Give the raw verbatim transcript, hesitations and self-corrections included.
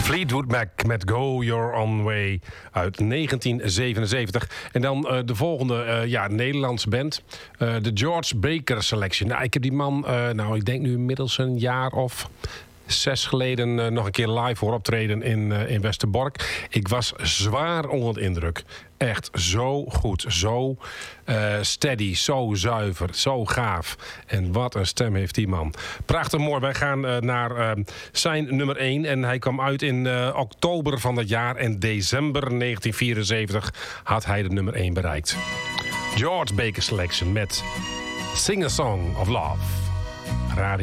Fleetwood Mac met Go Your Own Way uit negentien zevenenzeventig. En dan uh, de volgende uh, ja, Nederlandse band. Uh, de George Baker Selection. Nou, ik heb die man, uh, nou, ik denk nu inmiddels een jaar of zes geleden uh, nog een keer live hoor optreden in, uh, in Westerbork. Ik was zwaar onder de indruk. Echt zo goed, zo uh, steady, zo zuiver, zo gaaf. En wat een stem heeft die man. Prachtig mooi. Wij gaan uh, naar uh, zijn nummer één. En hij kwam uit in uh, oktober van dat jaar. En december negentien vierenzeventig had hij de nummer één bereikt. George Baker Selection met Sing a Song of Love. Radio